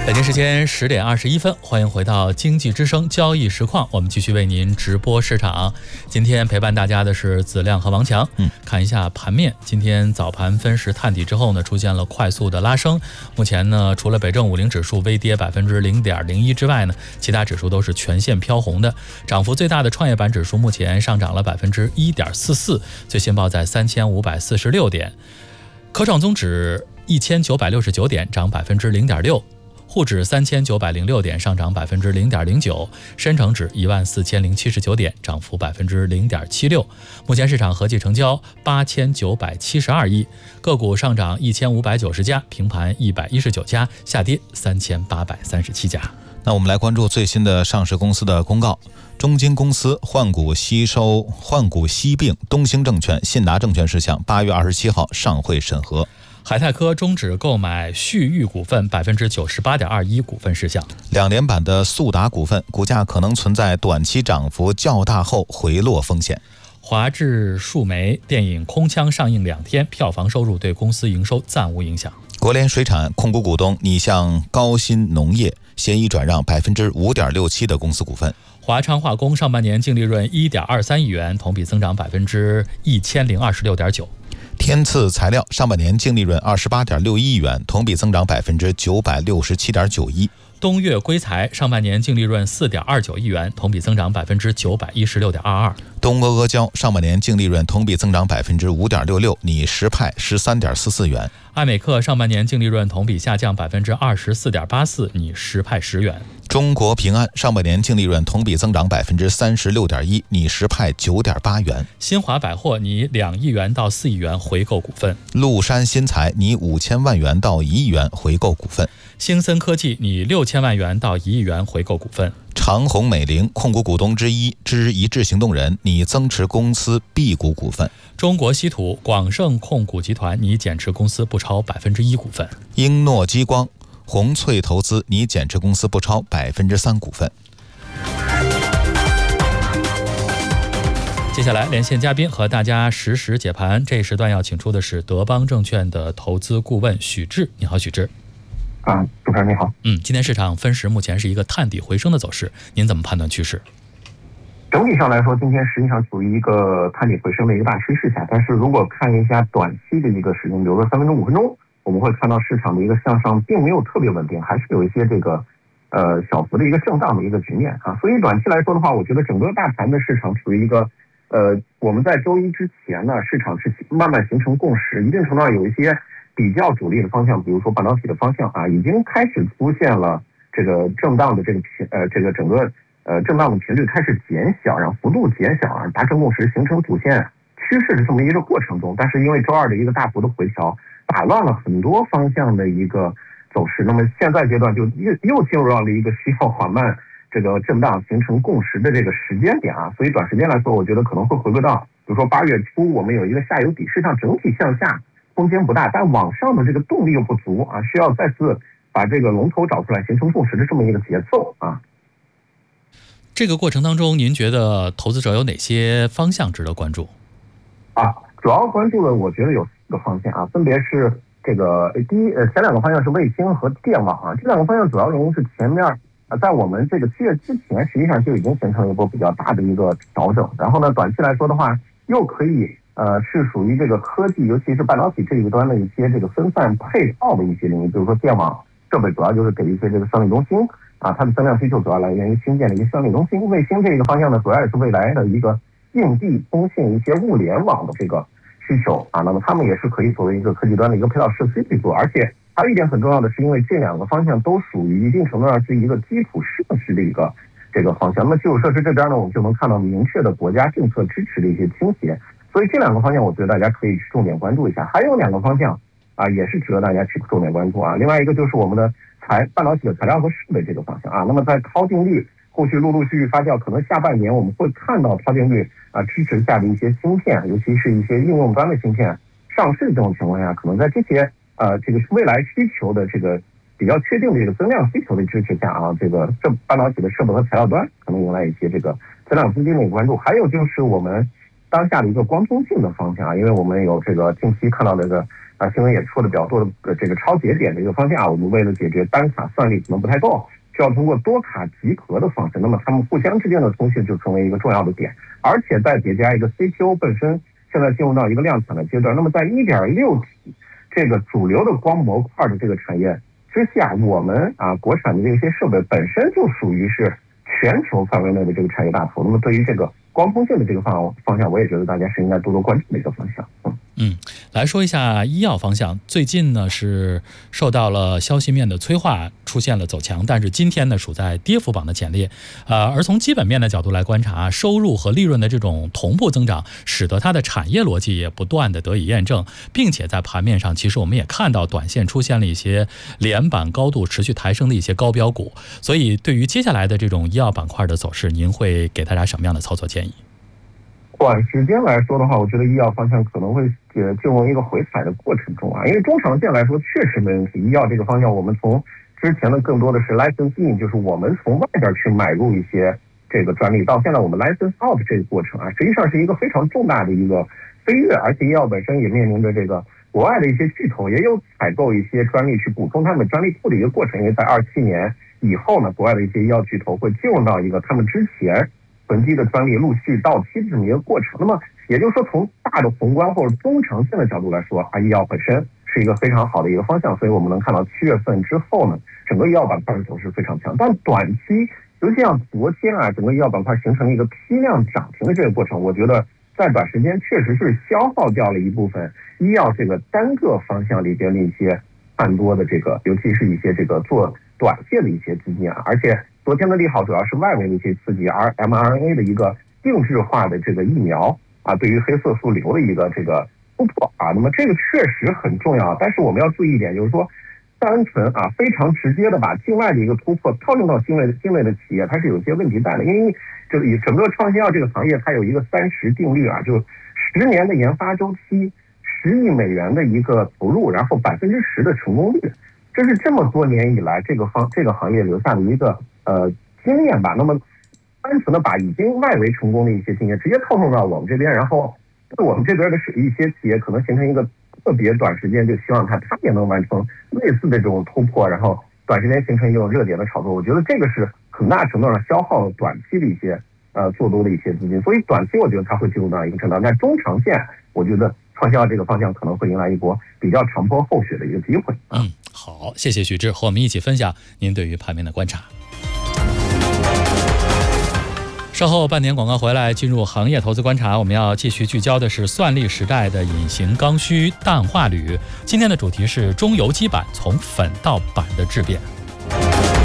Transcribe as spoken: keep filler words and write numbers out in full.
北京时间十点二十一分，欢迎回到经济之声交易实况，我们继续为您直播市场。今天陪伴大家的是子亮和王强。嗯，看一下盘面，今天早盘分时探底之后呢，出现了快速的拉升。目前呢，除了北证五零指数微跌百分之零点零一之外呢，其他指数都是全线飘红的。涨幅最大的创业板指数目前上涨了百分之一点四四，最新报在三千五百四十六点。科创综指一千九百六十九点，涨百分之零点六。沪指三千九百零六点，上涨百分之零点零九；深成指一万四千零七十九点，涨幅百分之零点七六。目前市场合计成交八千九百七十二亿，个股上涨一千五百九十家，平盘一百一十九家，下跌三千八百三十七家。 那我们来关注最新的上市公司的公告。中金公司换股吸收换股吸并东兴证券、信达证券事项，八月二十七号上会审核。 海泰科终止购买旭裕股份百分之九十八点二一股份事项。 两连板的速达股份股价可能存在短期涨幅较大后回落风险。 华智数媒电影《空腔》上映两天，票房收入对公司营收暂无影响。 国联水产控股股东拟向高新农业协议转让百分之五点六七的公司股份。 华昌化工上半年净利润一点二三亿元，同比增长百分之一千零二十六点九。 天赐材料上半年净利润二十八点六一亿元，同比增长百分之九百六十七点九一。 东岳硅材上半年净利润四点二九亿元，同比增长百分之九百一十六点二二。 东阿阿胶上半年净利润同比增长百分之五点六六，拟实派十三点四四元。 爱美克上半年净利润同比下降百分之二十四点八四，拟实派十元。 中国平安上半年净利润同比增长百分之三十六点一，拟实派九点八元。 新华百货拟两亿元到四亿元回购股份。 陆山新材拟五千万元到一亿元回购股份。 星森科技拟六千万元到一亿元回购股份。 长虹美菱控股股东之一之一致行动人拟增持公司 B 股股份。 中国稀土广盛控股集团拟减持公司不超百分之一股份。 英诺激光宏翠投资拟减持公司不超百分之三股份。 接下来连线嘉宾和大家实时解盘，这一时段要请出的是德邦证券的投资顾问许志。你好，许志。 啊，主持人你好。 嗯，今天市场分时目前是一个探底回升的走势，您怎么判断趋势？ 整体上来说，今天实际上处于一个探底回升的一个大趋势下，但是如果看一下短期的一个时间，比如说三分钟、五分钟，我们会看到市场的一个向上并没有特别稳定，还是有一些这个呃小幅的一个震荡的一个局面啊。所以短期来说的话，我觉得整个大盘的市场处于一个呃我们在周一之前呢，市场是慢慢形成共识，一定程度上有一些比较主力的方向，比如说半导体的方向啊，已经开始出现了这个震荡的这个频呃这个整个呃震荡的频率开始减小，然后幅度减小啊，达成共识，形成主线趋势的这么一个过程中，但是因为周二的一个大幅的回调，打乱了很多方向的一个走势，那么现在阶段就又又进入到了一个需要缓慢这个震荡形成共识的这个时间点啊，所以短时间来说，我觉得可能会回归到，比如说八月初我们有一个下游底，市场整体向下空间不大，但往上的这个动力又不足啊，需要再次把这个龙头找出来，形成共识的这么一个节奏啊。 这个过程当中，您觉得投资者有哪些方向值得关注？ 啊，主要关注的我觉得有四个方向啊，分别是这个第一，呃，前两个方向是卫星和电网啊，这两个方向主要原因是前面啊，在我们这个七月之前，实际上就已经形成了一波比较大的一个调整，然后呢，短期来说的话，又可以呃是属于这个科技，尤其是半导体这一端的一些这个分散配套的一些领域，比如说电网设备，主要就是给一些这个算力中心啊，它的增量需求主要来源于新建的一个算力中心。卫星这个方向呢，主要也是未来的一个硬地通信一些物联网的这个需求啊，那么他们也是可以作为一个科技端的一个配套设施去做，而且还有一点很重要的是，因为这两个方向都属于一定程度上是一个基础设施的一个这个方向。那么基础设施这边呢，我们就能看到明确的国家政策支持的一些倾斜，所以这两个方向我觉得大家可以去重点关注一下。还有两个方向啊，也是值得大家去重点关注啊。另外一个就是我们的材半导体的材料和设备这个方向啊。那么在超净率后续陆陆续续发酵，可能下半年我们会看到超净率啊支持下的一些芯片，尤其是一些应用端的芯片上市这种情况下，可能在这些呃这个未来需求的这个比较确定的这个增量需求的支持下啊，这个这半导体的设备和材料端可能迎来一些这个增量资金的一个关注。还有就是我们当下的一个光通信的方向啊，因为我们有这个近期看到这个啊，新闻也说的比较多的这个超节点的一个方向啊，我们为了解决单卡算力可能不太够，需要通过多卡集合的方式，那么他们互相之间的通讯就成为一个重要的点，而且再叠加一个 C P U 本身现在进入到一个量产的阶段，那么在 一点六 T 这个主流的光模块的这个产业之下，我们啊国产的这些设备本身就属于是全球范围内的这个产业大头，那么对于这个光通信的这个方方向，我也觉得大家是应该多多关注的一个方向。嗯嗯，来说一下医药方向，最近呢是受到了消息面的催化，出现了走强，但是今天呢处在跌幅榜的前列。呃，而从基本面的角度来观察，收入和利润的这种同步增长，使得它的产业逻辑也不断的得以验证，并且在盘面上，其实我们也看到短线出现了一些连板高度持续抬升的一些高标股。所以，对于接下来的这种医药板块的走势，您会给大家什么样的操作建议？ 短时间来说的话，我觉得医药方向可能会呃进入一个回踩的过程中啊，因为中长线来说确实没问题。医药这个方向，我们从之前的更多的是 licensing， 就是我们从外边去买入一些这个专利，到现在我们 license out 这个过程啊，实际上是一个非常重大的一个飞跃，而且医药本身也面临着这个国外的一些巨头也有采购一些专利去补充他们专利库的一个过程，因为在二七年以后呢，国外的一些医药巨头会进入到一个他们之前存积的专利陆续到期的这么一个过程。那么也就是说，从大的宏观或者中长线的角度来说，啊，医药本身是一个非常好的一个方向，所以我们能看到七月份之后呢，整个医药板块的走势非常强。但短期，尤其像昨天啊，整个医药板块形成一个批量涨停的这个过程，我觉得在短时间确实是消耗掉了一部分医药这个单个方向里边的一些看多的这个，尤其是一些这个做短线的一些资金啊，而且昨天的利好主要是外围的一些刺激，而 M R N A 的一个定制化的这个疫苗啊，对于黑色素瘤的一个这个突破啊，那么这个确实很重要。但是我们要注意一点，就是说，单纯啊非常直接的把境外的一个突破套用到境内的境内的企业，它是有些问题在的，因为这个整个创新药这个行业它有一个三十定律啊，就十年的研发周期，十亿美元的一个投入，然后百分之十的成功率。这是这么多年以来这个方这个行业留下的一个呃经验吧。那么单纯的把已经外围成功的一些经验直接套用到我们这边，然后对我们这边的一些企业可能形成一个特别短时间就希望它它也能完成类似的这种突破，然后短时间形成一种热点的炒作。我觉得这个是很大程度上消耗了短期的一些呃做多的一些资金，所以短期我觉得它会进入到一个震荡，但中长线我觉得创新药这个方向可能会迎来一波比较长波后雪的一个机会。 嗯，好，谢谢许志和我们一起分享您对于盘面的观察。稍后半点广告回来，进入行业投资观察，我们要继续聚焦的是算力时代的隐形刚需氮化铝。今天的主题是中游基板从粉到板的质变。